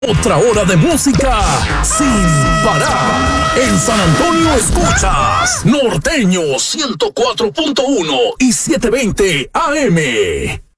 Otra hora de música sin parar. En San Antonio escuchas Norteño 104.1 y 720 AM.